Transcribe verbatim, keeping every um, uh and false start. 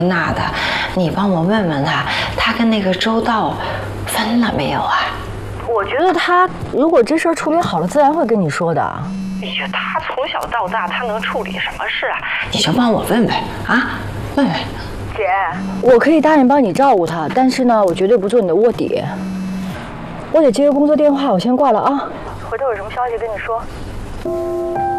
那的，你帮我问问他，他跟那个周道分了没有啊？ 我觉得他如果这事儿处理好了，自然会跟你说的。 哎呀，他从小到大，他能处理什么事啊？ 你就帮我问问啊，问问。 姐，我可以答应帮你照顾他，但是呢，我绝对不做你的卧底。我得接个工作电话，我先挂了啊。回头有什么消息跟你说。